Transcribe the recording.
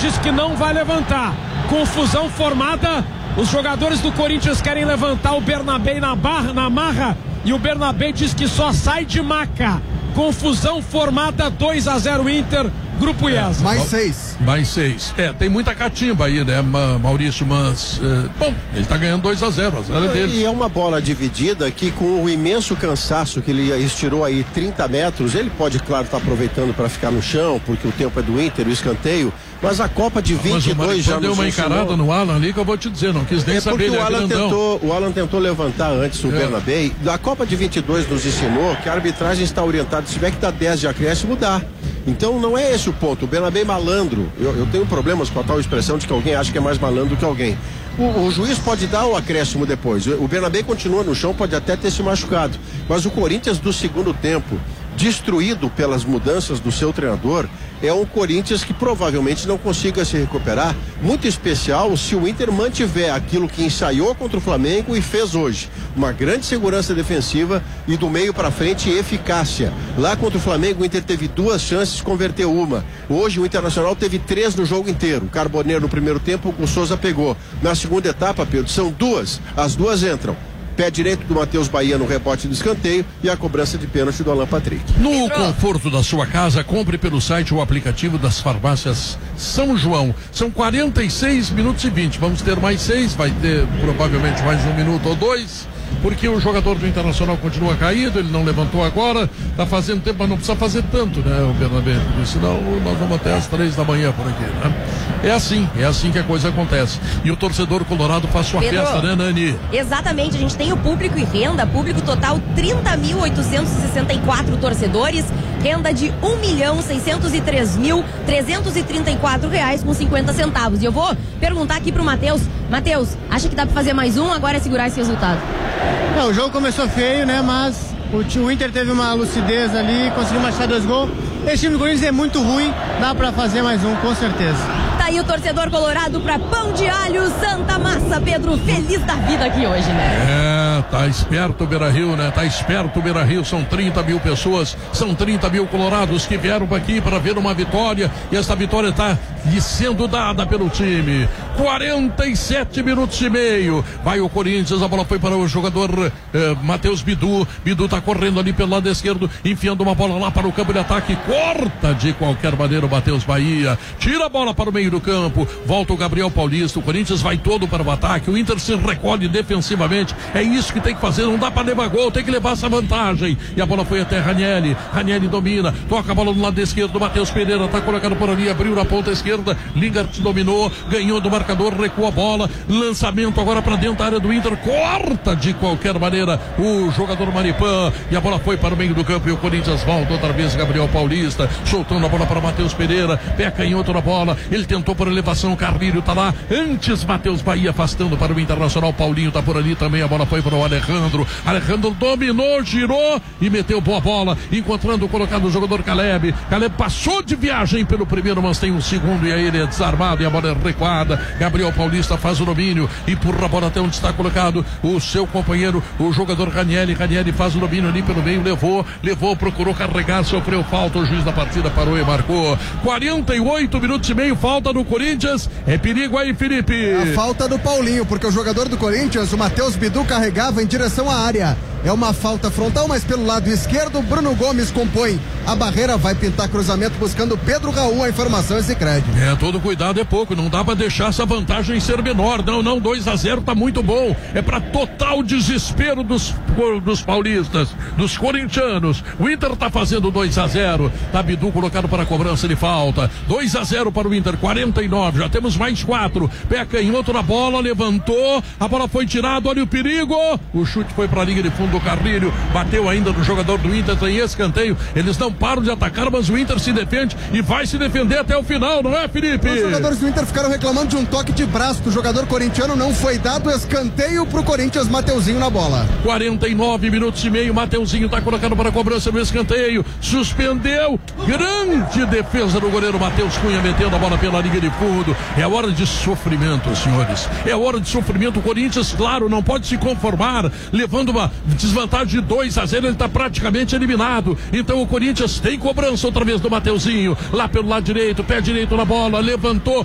diz que não vai levantar. Confusão formada. Os jogadores do Corinthians querem levantar o Bernabé na marra. E o Bernabé diz que só sai de maca. Confusão formada, 2-0 Inter, Grupo IESA. Mais 6. Tem muita catimba aí, né, Maurício? Mas, bom, ele tá ganhando 2-0, azar é dele. E é uma bola dividida que, com o imenso cansaço que ele estirou aí 30 metros, ele pode, claro, estar aproveitando para ficar no chão, porque o tempo é do Inter, o escanteio. Mas a Copa de 22 já deu uma encarada no Alan ali que eu vou te dizer, não quis nem saber. Porque o Alan tentou levantar antes o Bernabé. A Copa de 22 nos ensinou que a arbitragem está orientada, se tiver que dar 10 de acréscimo, dá. Então não é esse o ponto. O Bernabé malandro, eu tenho problemas com a tal expressão de que alguém acha que é mais malandro que alguém. O juiz pode dar o acréscimo depois. O Bernabé continua no chão, pode até ter se machucado. Mas o Corinthians do segundo tempo, destruído pelas mudanças do seu treinador, é um Corinthians que provavelmente não consiga se recuperar, muito especial se o Inter mantiver aquilo que ensaiou contra o Flamengo e fez hoje, uma grande segurança defensiva e do meio para frente eficácia. Lá contra o Flamengo o Inter teve 2 chances, converteu uma. Hoje o Internacional teve 3 no jogo inteiro. O Carboneiro no primeiro tempo, o Souza pegou. Na segunda etapa, Pedro, são 2, as 2 entram. Pé direito do Matheus Bahia no rebote do escanteio e a cobrança de pênalti do Alan Patrick. No conforto da sua casa, compre pelo site o aplicativo das farmácias São João. São 46 minutos e 20. Vamos ter mais 6, vai ter provavelmente mais 1 minuto ou 2. Porque o jogador do Internacional continua caído, ele não levantou agora, tá fazendo tempo, mas não precisa fazer tanto, né, o Bernabé? Senão nós vamos até às 3 da manhã por aqui, né? É assim que a coisa acontece. E o torcedor colorado faz sua festa, né, Nani? Exatamente, a gente tem o público e renda, público total 30.864 torcedores, renda de R$1.603.334,50. E eu vou perguntar aqui pro Matheus, acha que dá pra fazer mais um, agora é segurar esse resultado? O jogo começou feio, né, mas o Inter teve uma lucidez ali, conseguiu marcar 2 gols. Esse time do Corinthians é muito ruim, dá pra fazer mais um, com certeza. Tá aí o torcedor colorado pra Pão de Alho Santa Massa, Pedro, feliz da vida aqui hoje, né? Tá esperto o Beira-Rio, né? Tá esperto o Beira-Rio, são 30 mil pessoas, são 30 mil colorados que vieram aqui para ver uma vitória, e essa vitória tá lhe sendo dada pelo time. 47 minutos e meio, vai o Corinthians, a bola foi para o jogador Matheus Bidu tá correndo ali pelo lado esquerdo, enfiando uma bola lá para o campo de ataque, corta de qualquer maneira o Matheus Bahia, tira a bola para o meio do campo, volta o Gabriel Paulista, o Corinthians vai todo para o ataque, o Inter se recolhe defensivamente, é isso que tem que fazer, não dá para levar gol, tem que levar essa vantagem, e a bola foi até Ranieri domina, toca a bola do lado esquerdo, Matheus Pereira tá colocando por ali, abriu na ponta esquerda, Lingard dominou, ganhou do marcador, recuou a bola, lançamento agora para dentro da área do Inter, corta de qualquer maneira o jogador Maripan, e a bola foi para o meio do campo, e o Corinthians volta outra vez, Gabriel Paulista, soltando a bola para Matheus Pereira, pé canhoto na bola, ele tentou por elevação, o Carrilho tá lá, antes Matheus Bahia afastando para o Internacional, Paulinho tá por ali também, a bola foi para o Alejandro dominou, girou e meteu boa bola, encontrando o colocado o jogador Caleb passou de viagem pelo primeiro, mas tem um segundo, e aí ele é desarmado, e a bola é recuada, Gabriel Paulista faz o domínio, empurra a bola até onde está colocado o seu companheiro, o jogador Ranieri faz o domínio ali pelo meio, levou, procurou carregar, sofreu falta, o juiz da partida parou e marcou. 48 minutos e meio, falta do Corinthians, é perigo aí, Felipe. A falta do Paulinho, porque o jogador do Corinthians, o Matheus Bidu, carregava em direção à área. É uma falta frontal, mas pelo lado esquerdo, Bruno Gomes compõe a barreira, vai pintar cruzamento buscando Pedro Raul, a informação é Sicredi. Todo cuidado é pouco, não dá pra deixar essa vantagem ser menor, não, 2-0 tá muito bom, é pra total desespero dos paulistas, dos corintianos, o Inter tá fazendo 2-0, tá Bidu colocado para a cobrança de falta, 2-0 para o Inter, 49, já temos mais 4, pé canhoto na bola, levantou, a bola foi tirada, olha o perigo, o chute foi pra linha de fundo, o Carrilho bateu ainda no jogador do Inter, tem escanteio, eles não param de atacar, mas o Inter se defende e vai se defender até o final, não é, Felipe? Os jogadores do Inter ficaram reclamando de um toque de braço do jogador corintiano, não foi dado, escanteio pro Corinthians, Mateuzinho na bola. 49 minutos e meio, Mateuzinho tá colocando para a cobrança do escanteio, suspendeu, grande defesa do goleiro Matheus Cunha, metendo a bola pela linha de fundo, é hora de sofrimento, senhores, é hora de sofrimento, o Corinthians, claro, não pode se conformar, levando uma desvantagem de 2-0, ele está praticamente eliminado, então o Corinthians tem cobrança outra vez do Mateuzinho, lá pelo lado direito, pé direito na bola, levantou,